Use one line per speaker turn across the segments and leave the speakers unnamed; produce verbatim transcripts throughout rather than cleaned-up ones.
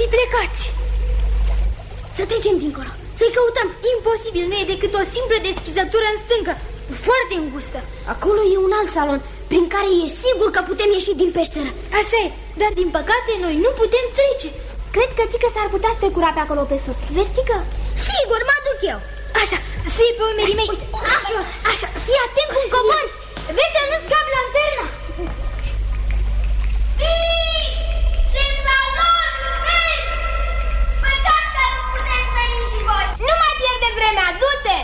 plecați.
Să trecem dincolo, să-i căutăm.
Imposibil, nu e decât o simplă deschizătură în stâncă, foarte îngustă.
Acolo e un alt salon prin care e sigur că putem ieși din peșteră.
Așa e, dar din păcate noi nu putem trece.
Cred că Tică s-ar putea strecura pe acolo pe sus. Vezi, Tică? Sigur, mă duc eu.
Așa, sui pe umerii mei. Așa, așa, fii atent cum cobori. Vezi să nu scapi lanterna.
Ce salon, vezi? Păcat că nu puteți veni și voi. Nu mai pierde vremea, du-te!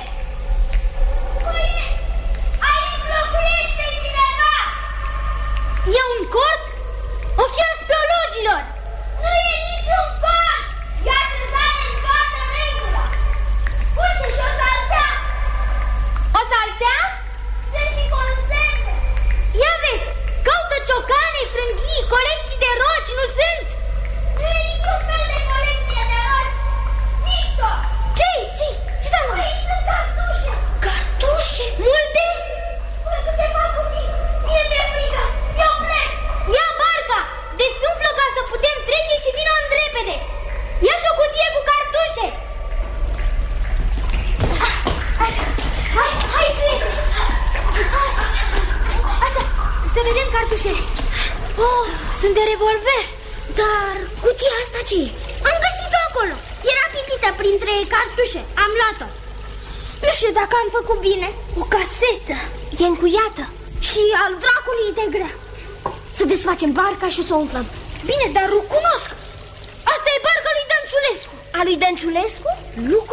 Aici locuiește cineva.
E un cort? O fi al speologilor.
Nu e niciun cort. Ia să sare în toată regula. Uite și o saltea. O saltea? Sunt și conserve.
Ia vezi, caută ciocane, frânghii, colecții de roci, nu sunt?
Nu e niciun fel de colecție de roci. Victor!
Ce-i? Ce-i? Ce s-a luat?
Aici sunt cartușe.
Cartușe? Multe?
Până câteva cutii. Mie mi-e frică. Eu plec.
Ia barca, desumflă ca să putem trece și vină în repede. Ia și o cutie cu cartușe. Așa, hai, hai, Sui. Așa, să vedem cartușele. Oh, sunt de revolver.
Dar cutia asta ce e? Am găsit-o acolo. Era pitită printre cartușe. Am luat-o. Nu știu dacă am făcut bine.
O casetă.
E încuiată. Și al dracului de grea. Să desfacem barca și să o umflăm.
Bine, dar o cunosc. Asta e barca lui Dănciulescu.
A lui Dănciulescu?
Nu